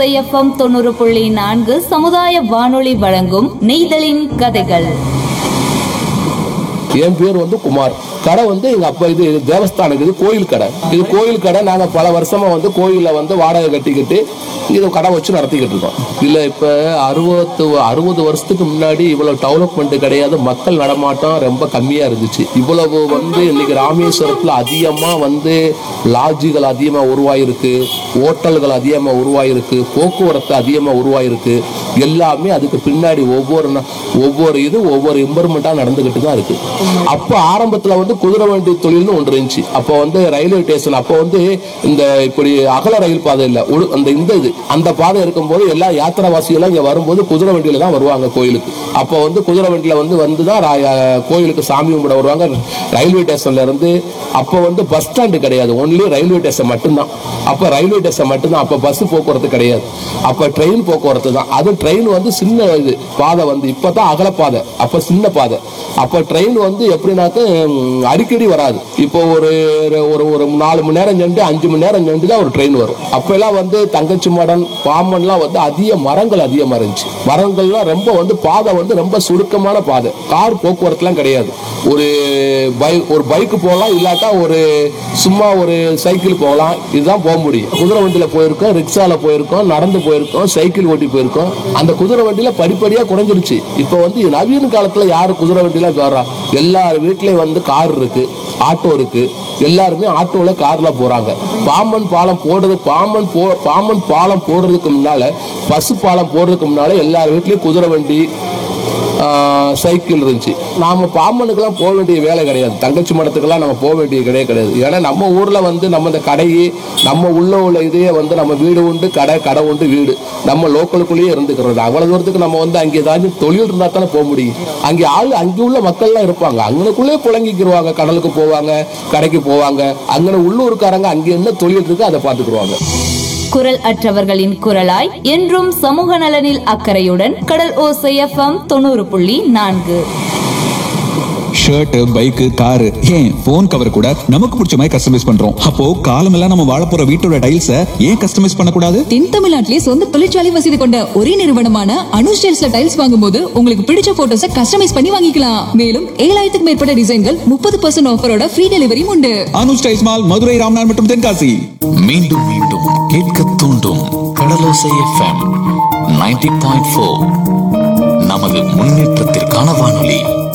ஓசை எஃப்எம் 90.4 சமுதாய வானொலி வழங்கும் நெய்தலின் கதைகள். என் பேர் வந்து குமார். கடை வந்து எங்க அப்பா இது தேவஸ்தானம், இது கோயில் கடை. இது கோயில் கடை. நாங்க பல வருஷமா வந்து கோயில்ல வந்து வாடகை கட்டிக்கிட்டு இது கடை வச்சு நடத்திக்கிட்டு இருக்கோம். இல்ல இப்ப 60 வருஷத்துக்கு முன்னாடி இவ்வளவு டெவலப்மெண்ட் கிடையாது. மக்கள் நடமாட்டம் ரொம்ப கம்மியா இருந்துச்சு. இவ்வளவு வந்து இன்னைக்கு ராமேஸ்வரத்துல அதிகமா வந்து லாட்ஜுகள் அதிகமா உருவாயிருக்கு, ஹோட்டல்கள் அதிகமா உருவாயிருக்கு, போக்குவரத்து அதிகமா உருவாயிருக்கு. எல்லாமே அதுக்கு பின்னாடி ஒவ்வொரு இம்ப்ரூவ்மெண்டா நடந்துகிட்டு தான் இருக்கு. அப்ப ஆரம்பத்துல வந்து குதிரை வண்டி தொழில்னு ஒன்று இருந்துச்சு. அப்ப வந்து ரயில்வே ஸ்டேஷன், அப்ப வந்து இந்த இப்படி அகல ரயில் பாதை இல்ல, அந்த பாதை இருக்கும்போது எல்லா யாத்திராவாசிகளும் இங்க வரும்போது குதிரை வண்டியில தான் வருவாங்க கோயிலுக்கு. அப்ப வந்து குதிரை வண்டியில வந்துதான் கோயிலுக்கு சாமி கும்பிட வருவாங்க ரயில்வே ஸ்டேஷன்ல இருந்து. அப்ப வந்து பஸ் ஸ்டாண்டு கிடையாது, ஒன்லி ரயில்வே ஸ்டேஷன் மட்டும்தான். அப்ப ரயில்வே ஸ்டேஷன் மட்டும்தான். அப்ப பஸ் போக்குவரத்து கிடையாது. அப்ப ட்ரெயின் போக்குவரத்து தான். அது ட்ரெயின் வந்து சின்ன பாதை வந்து, இப்பதான் அகல பாதை, அப்ப சின்ன பாதை. அப்ப ட்ரெயின் வந்து எப்படின்னாக்க அடிக்கடி வராது. இப்போ ஒரு 4 மணி நேரம் சென்று 5 மணி நேரம் சென்று தான் ஒரு ட்ரெயின் வரும். அப்ப எல்லாம் வந்து தங்கச்சி மடம், பாம்பன்லாம் வந்து மரங்கள் அதிகமா இருந்துச்சு. மரங்கள்லாம் ரொம்ப வந்து பாதை வந்து ரொம்ப சுருக்கமான பாதை. கார் போக்குவரத்துலாம் கிடையாது. ஒரு பைக்கு போகலாம், இல்லாட்டா சும்மா ஒரு சைக்கிள் போகலாம். இதுதான் போக முடியும். குதிரை வண்டியில போயிருக்கோம், ரிக்ஷால போயிருக்கோம், நடந்து போயிருக்கோம், சைக்கிள் ஓட்டி போயிருக்கோம். அந்த குதிரை வண்டியில படிப்படியா குறைஞ்சிருச்சு. இப்ப வந்து நவீன காலத்துல யாரு குதிரை வண்டியில வர்றா? எல்லார் வீட்லயும் வந்து கார் இருக்கு, ஆட்டோ இருக்கு. எல்லாருமே ஆட்டோல கார்ல போறாங்க. பாம்பன் பாலம் போடுறதுக்கு முன்னால, பசு பாலம் போடுறதுக்கு முன்னால எல்லார் வீட்லயும் குதிரை வண்டி, சைக்கிள் இருந்துச்சு. நாம பாம்பனுக்கெல்லாம் போக வேண்டிய வேலை கிடையாது. தங்கச்சி மடத்துக்கெல்லாம் நம்ம போக வேண்டிய கிடையாது. ஏன்னா நம்ம ஊர்ல வந்து நம்ம இந்த கடையே நம்ம உள்ள இதையே வந்து நம்ம வீடு உண்டு, கடை உண்டு, வீடு நம்ம லோக்கலுக்குள்ளேயே இருந்துக்கிறது. அவ்வளவு தூரத்துக்கு நம்ம வந்து அங்கே ஏதாச்சும் தொழில் இருந்தா தானே போக முடியும். அங்கே உள்ள மக்கள்லாம் இருப்பாங்க, அங்கனுக்குள்ளே புழங்கிக்கிடுவாங்க. கடலுக்கு போவாங்க, கடைக்கு போவாங்க. அங்கே உள்ளூர்காரங்க அங்கே என்ன தொழில் இருக்கு அதை பார்த்துக்குருவாங்க. குரல் அற்றவர்களின் குரலாய் என்றும் சமூக நலனில் அக்கறையுடன் கடல் ஓசை எஃப்எம் 90.4. ஷர்ட், பைக், காரு, ஏன் போன் கவர் கூட நமக்கு பிடிச்ச மாதிரி கஸ்டமைஸ் பண்றோம். அப்போ காலமெல்லாம் நம்ம வாழ போற வீட்டோட டைல்ஸ ஏன் கஸ்டமைஸ் பண்ணக்கூடாது? தென் தமிழ்நாட்டிலே சொந்த தொழிற்சாலை வசதி கொண்ட ஒரே நிறுவனமான அனுஷ் டைல்ஸ்ல டைல்ஸ் வாங்கும்போது உங்களுக்கு பிடிச்ச போட்டோஸ கஸ்டமைஸ் பண்ணி வாங்கிக்கலாம். மேலும் 7000க்கும் மேற்பட்ட டிசைன்கள் 30% ஆஃபரோட ஃப்ரீ டெலிவரியும் உண்டு. அனுஷ் டைல்ஸ் மால், மதுரை, ராம்நாத் மற்றும் தென்காசி. மீண்டும் மீண்டும் கேட்க தூண்டும் கடலோசை எஃப்எம் 90.4 நமது முன்னேற்றத்திற்கான வானொலி.